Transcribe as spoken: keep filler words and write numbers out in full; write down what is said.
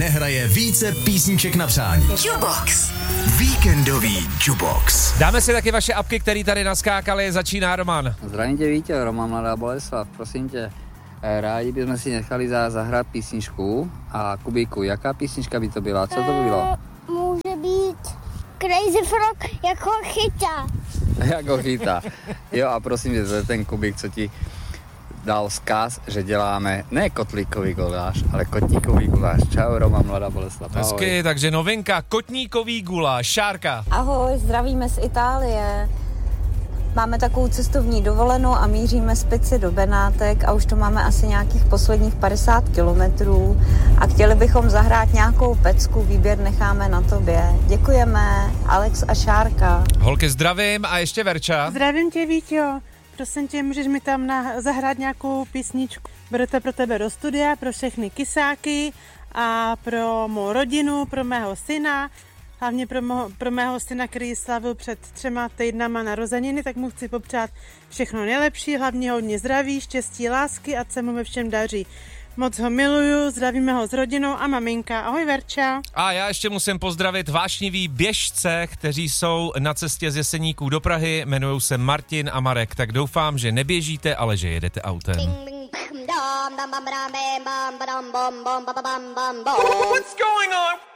nehraje více písniček na přání. Jubox. Víkendový Jubox. Dáme si taky vaše apky, které tady naskákaly, začíná Roman. Zdravím tě, Vítě, Roman Mladá Boleslav, prosím tě. Rádi bychom si nechali za, zahrát písničku a Kubíku, jaká písnička by to byla? Co to by bylo? Může být Crazy Frog, jak ho chytá. Jak ho chytá. Jo a prosím tě, to je ten Kubík, co ti dal vzkaz, že děláme ne kotlíkový guláš, ale kotníkový guláš. Čau, Roman Mladá Boleslav. Hezky, takže novinka, kotníkový guláš. Šárka. Ahoj, zdravíme z Itálie. Máme takovou cestovní dovolenou a míříme z Pici do Benátek a už to máme asi nějakých posledních padesát kilometrů a chtěli bychom zahrát nějakou pecku, výběr necháme na tobě. Děkujeme, Alex a Šárka. Holky, zdravím a ještě Verča. Zdravím tě, Víťo. Prosím tě, můžeš mi tam na, zahrát nějakou písničku. Bude to pro tebe do studia, pro všechny kysáky a pro mou rodinu, pro mého syna. Hlavně pro, mo, pro mého syna, který slavil před třema týdnama narozeniny, tak mu chci popřát všechno nejlepší, hlavně hodně zdraví, štěstí, lásky a se mu ve všem daří. Moc ho miluju, zdravíme ho s rodinou a maminka. Ahoj, Verča. A já ještě musím pozdravit vášnivý běžce, kteří jsou na cestě z Jeseníků do Prahy, jmenují se Martin a Marek, tak doufám, že neběžíte, ale že jedete autem. What's going on?